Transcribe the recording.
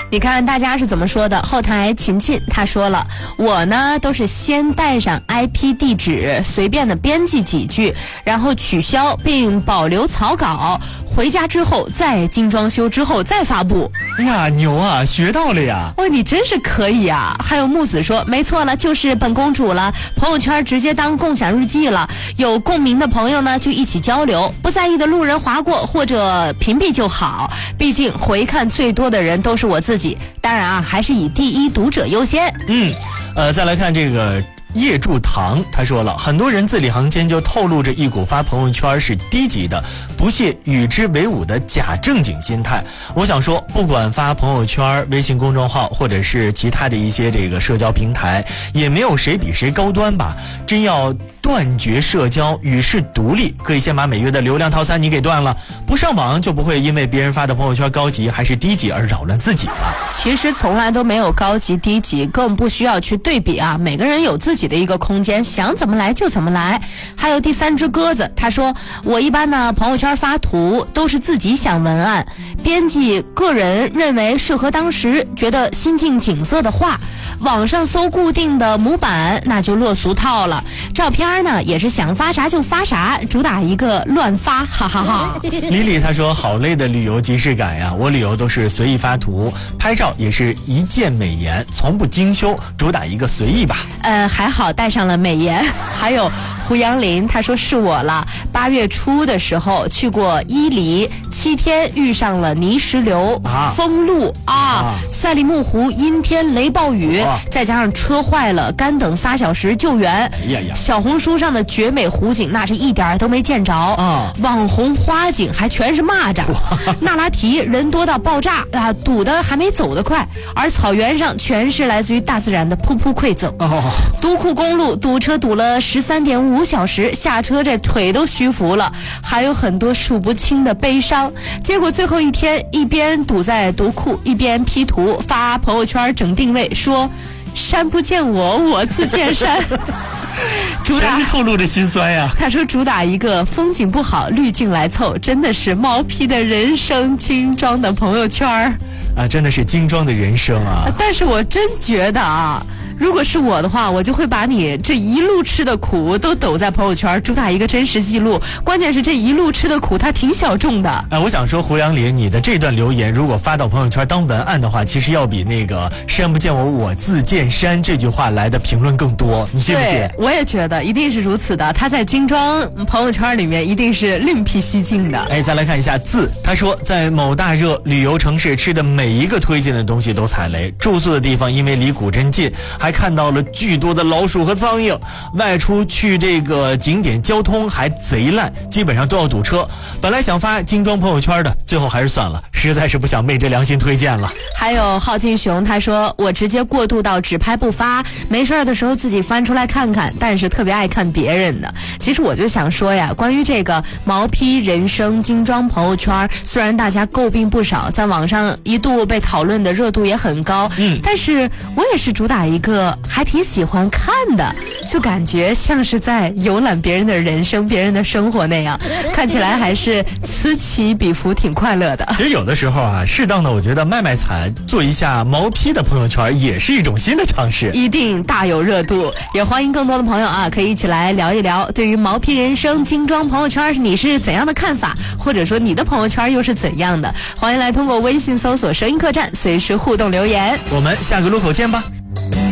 你看大家是怎么说的？后台琴琴他说了，我呢都是先带上 IP 地址，随便的编辑几句，然后取消并保留草稿，回家之后再精装修之后再发布。 哎呀，牛啊，学到了呀！ 哇，你真是可以啊！还有木子说，没错了，就是本公主了，朋友圈直接当共享日记了，有共鸣的朋友呢就一起交流，不在意的路人划过或者屏蔽就好，毕竟回看最多的人都是我自己，当然啊，还是以第一读者优先。 再来看这个叶祝堂，他说了，很多人字里行间就透露着一股发朋友圈是低级的、不屑与之为伍的假正经心态。我想说，不管发朋友圈、微信公众号或者是其他的一些这个社交平台，也没有谁比谁高端吧。真要断绝社交，与世独立，可以先把每月的流量套餐你给断了，不上网就不会因为别人发的朋友圈高级还是低级而扰乱自己了。 其实从来都没有高级低级，更不需要去对比啊，每个人有自己的一个空间，想怎么来就怎么来。还有第三只鸽子，他说，我一般呢朋友圈发图都是自己想文案，编辑个人认为适合当时觉得心境景色的话，网上搜固定的模板那就落俗套了。照片呢也是想发啥就发啥，主打一个乱发，哈哈哈。 李李他说，好累的旅游即视感呀，我旅游都是随意发图，拍照也是一键美颜，从不精修，主打一个随意吧。 还好带上了美颜。还有胡杨林他说，是我了，8月初的时候去过伊犁，7天遇上了泥石流、封路赛里木湖阴天雷暴雨，再加上车坏了，干等3小时救援。小红书上的绝美湖景那是一点都没见着网红花景还全是蚂蚱。那拉提人多到爆炸啊，堵得还没走得快，而草原上全是来自于大自然的噗噗馈赠。独库公路堵车堵了13.5小时，下车这腿都虚浮了，还有很多数不清的悲伤。结果最后一天，一边堵在独库，一边 P 图发朋友圈整定位，说山不见我，我自见山。 全是透露着心酸呀。 他说主打一个风景不好滤镜来凑，真的是毛坯的人生精装的朋友圈啊，真的是精装的人生啊。 但是我真觉得啊，如果是我的话，我就会把你这一路吃的苦都抖在朋友圈，主打一个真实记录。关键是这一路吃的苦它挺小众的。 我想说胡杨林，你的这段留言如果发到朋友圈当文案的话，其实要比那个山不见我，我自见山这句话来的评论更多，你信不信？ 对，我也觉得一定是如此的。他在精装朋友圈里面一定是另辟蹊径的。 再来看一下字，他说在某大热旅游城市吃的每一个推荐的东西都踩雷，住宿的地方因为离古镇近，还看到了巨多的老鼠和苍蝇，外出去这个景点交通还贼烂，基本上都要堵车。本来想发精装朋友圈的，最后还是算了，实在是不想昧着良心推荐了。 还有浩进雄他说，我直接过渡到只拍不发，没事的时候自己翻出来看看，但是特别爱看别人的。其实我就想说呀，关于这个毛坯人生精装朋友圈，虽然大家诟病不少，在网上一度被讨论的热度也很高，但是我也是主打一个还挺喜欢看的，就感觉像是在游览别人的人生、别人的生活那样，看起来还是此起彼伏，挺快乐的。 其实有的时候啊，适当的我觉得卖惨，做一下毛坯的朋友圈也是一种新的尝试， 一定大有热度。也欢迎更多的朋友啊，可以一起来聊一聊，对于毛坯人生精装朋友圈你是怎样的看法，或者说你的朋友圈又是怎样的？欢迎来通过微信搜索声音客栈随时互动留言。 我们下个路口见吧。